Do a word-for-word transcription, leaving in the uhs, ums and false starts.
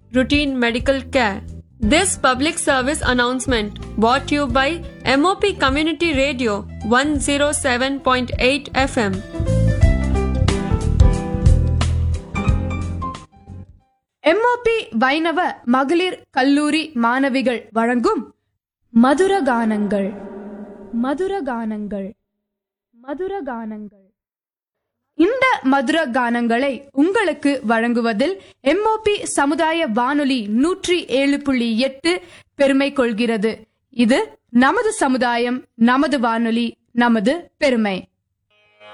routine medical care. This public service announcement brought to you by M O P Community Radio one oh seven point eight F M. M O B வைணவ மகளிர் கல்லூரி மாணவிகள் வழங்கும் மதுரகானங்கள் மதுரகானங்கள் மதுரகானங்கள். இந்த மதுர கானங்களை உங்களுக்கு வழங்குவதில் எம் ஓ பி சமுதாய வானொலி நூற்றி ஏழு புள்ளி எட்டு பெருமை கொள்கிறது. இது நமது சமுதாயம், நமது வானொலி, நமது பெருமை.